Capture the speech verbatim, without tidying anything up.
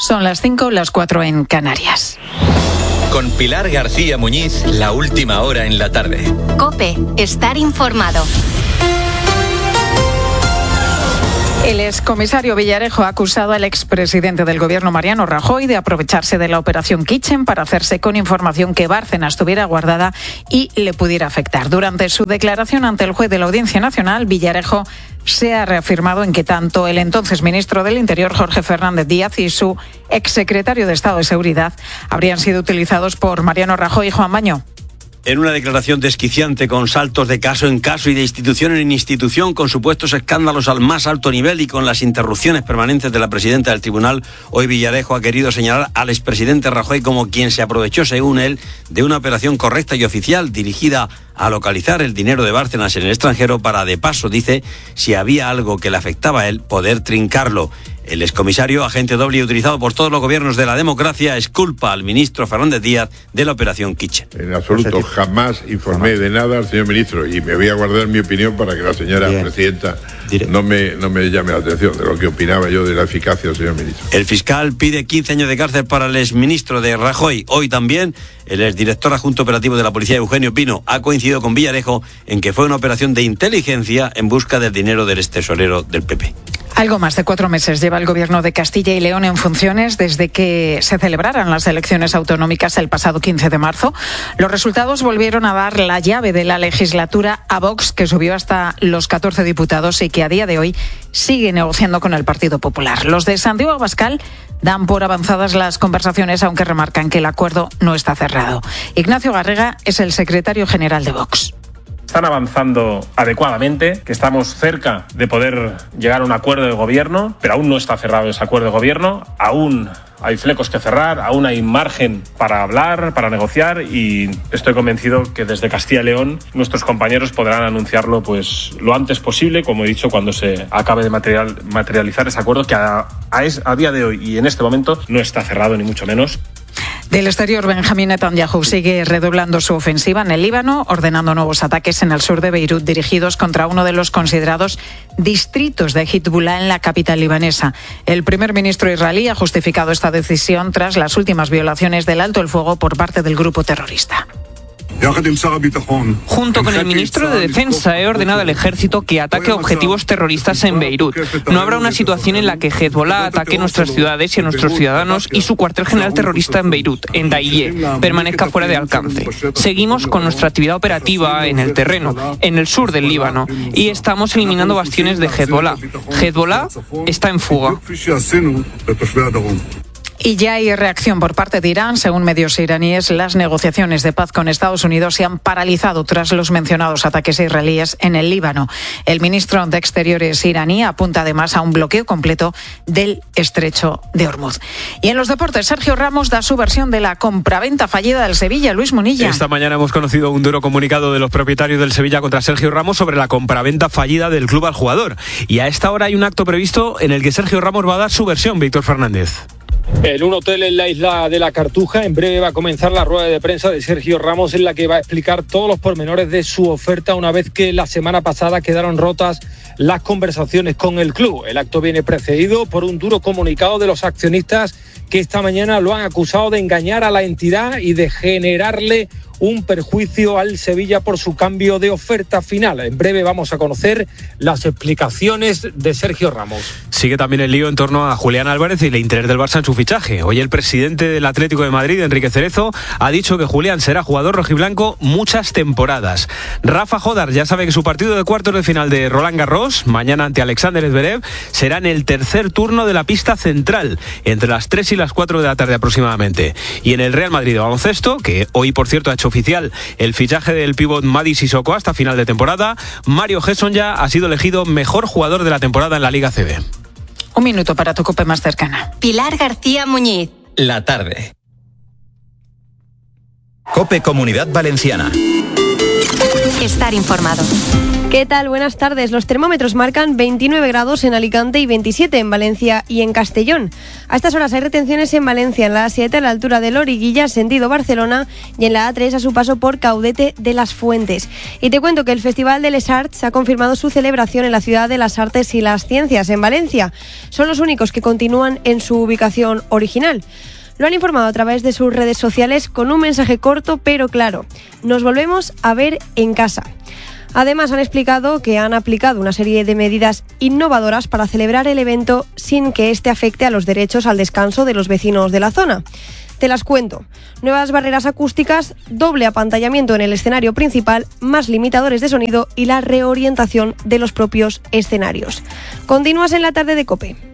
Son las cinco, las cuatro en Canarias. Con Pilar García Muñiz, la última hora en la tarde. COPE, estar informado. El excomisario Villarejo ha acusado al expresidente del gobierno Mariano Rajoy de aprovecharse de la operación Kitchen para hacerse con información que Bárcenas tuviera guardada y le pudiera afectar. Durante su declaración ante el juez de la Audiencia Nacional, Villarejo se ha reafirmado en que tanto el entonces ministro del Interior, Jorge Fernández Díaz, y su exsecretario de Estado de Seguridad habrían sido utilizados por Mariano Rajoy y Juan Baño. En una declaración desquiciante con saltos de caso en caso y de institución en institución, con supuestos escándalos al más alto nivel y con las interrupciones permanentes de la presidenta del tribunal, hoy Villarejo ha querido señalar al expresidente Rajoy como quien se aprovechó, según él, de una operación correcta y oficial dirigida a localizar el dinero de Bárcenas en el extranjero para, de paso, dice, si había algo que le afectaba a él, poder trincarlo. El excomisario, agente doble y utilizado por todos los gobiernos de la democracia, exculpa al ministro Fernández Díaz de la operación Kitchen. En absoluto, jamás informé de nada al señor ministro y me voy a guardar mi opinión para que la señora Bien. presidenta no me, no me llame la atención de lo que opinaba yo de la eficacia del señor ministro. El fiscal pide quince años de cárcel para el exministro de Rajoy. Hoy también el exdirector adjunto operativo de la policía, Eugenio Pino, ha coincidido con Villarejo en que fue una operación de inteligencia en busca del dinero del extesorero del P P. Algo más de cuatro meses lleva el gobierno de Castilla y León en funciones desde que se celebraran las elecciones autonómicas el pasado quince de marzo. Los resultados volvieron a dar la llave de la legislatura a Vox, que subió hasta los catorce diputados y que a día de hoy sigue negociando con el Partido Popular. Los de Santiago Abascal dan por avanzadas las conversaciones, aunque remarcan que el acuerdo no está cerrado. Ignacio Garriga es el secretario general de Vox. Están avanzando adecuadamente, que estamos cerca de poder llegar a un acuerdo de gobierno, pero aún no está cerrado ese acuerdo de gobierno, aún hay flecos que cerrar, aún hay margen para hablar, para negociar, y estoy convencido que desde Castilla y León nuestros compañeros podrán anunciarlo pues lo antes posible, como he dicho, cuando se acabe de material, materializar ese acuerdo que a, a, es, a día de hoy y en este momento no está cerrado ni mucho menos. Del exterior, Benjamín Netanyahu sigue redoblando su ofensiva en el Líbano, ordenando nuevos ataques en el sur de Beirut dirigidos contra uno de los considerados distritos de Hezbollah en la capital libanesa. El primer ministro israelí ha justificado esta decisión tras las últimas violaciones del alto el fuego por parte del grupo terrorista. Junto con el ministro de Defensa he ordenado al ejército que ataque objetivos terroristas en Beirut. No habrá una situación en la que Hezbollah ataque nuestras ciudades y a nuestros ciudadanos y su cuartel general terrorista en Beirut, en Dahiye, permanezca fuera de alcance. Seguimos con nuestra actividad operativa en el terreno, en el sur del Líbano, y estamos eliminando bastiones de Hezbollah. Hezbollah está en fuga. Y ya hay reacción por parte de Irán. Según medios iraníes, las negociaciones de paz con Estados Unidos se han paralizado tras los mencionados ataques israelíes en el Líbano. El ministro de Exteriores iraní apunta además a un bloqueo completo del estrecho de Hormuz. Y en los deportes, Sergio Ramos da su versión de la compraventa fallida del Sevilla. Luis Munilla. Esta mañana hemos conocido un duro comunicado de los propietarios del Sevilla contra Sergio Ramos sobre la compraventa fallida del club al jugador. Y a esta hora hay un acto previsto en el que Sergio Ramos va a dar su versión, Víctor Fernández. En un hotel en la isla de la Cartuja, en breve va a comenzar la rueda de prensa de Sergio Ramos, en la que va a explicar todos los pormenores de su oferta una vez que la semana pasada quedaron rotas las conversaciones con el club. El acto viene precedido por un duro comunicado de los accionistas que esta mañana lo han acusado de engañar a la entidad y de generarle un perjuicio al Sevilla por su cambio de oferta final. En breve vamos a conocer las explicaciones de Sergio Ramos. Sigue también el lío en torno a Julián Álvarez y el interés del Barça en su fichaje. Hoy el presidente del Atlético de Madrid, Enrique Cerezo, ha dicho que Julián será jugador rojiblanco muchas temporadas. Rafa Jodar ya sabe que su partido de cuartos de final de Roland Garros, mañana ante Alexander Zverev, será en el tercer turno de la pista central, entre las tres y las cuatro de la tarde aproximadamente. Y en el Real Madrid de baloncesto, que hoy por cierto ha hecho oficial el fichaje del pívot Mady Sissoko hasta final de temporada, Mario Gesson ya ha sido elegido mejor jugador de la temporada en la Liga C B. Un minuto para tu COPE más cercana. Pilar García Muñiz. La tarde. COPE Comunidad Valenciana. Estar informado. ¿Qué tal? Buenas tardes. Los termómetros marcan veintinueve grados en Alicante y veintisiete en Valencia y en Castellón. A estas horas hay retenciones en Valencia, en la A siete a la altura de Loriguilla, sentido Barcelona, y en la A tres a su paso por Caudete de las Fuentes. Y te cuento que el Festival de Les Arts ha confirmado su celebración en la Ciudad de las Artes y las Ciencias, en Valencia. Son los únicos que continúan en su ubicación original. Lo han informado a través de sus redes sociales con un mensaje corto pero claro. Nos volvemos a ver en casa. Además, han explicado que han aplicado una serie de medidas innovadoras para celebrar el evento sin que este afecte a los derechos al descanso de los vecinos de la zona. Te las cuento. Nuevas barreras acústicas, doble apantallamiento en el escenario principal, más limitadores de sonido y la reorientación de los propios escenarios. Continúas en la tarde de COPE.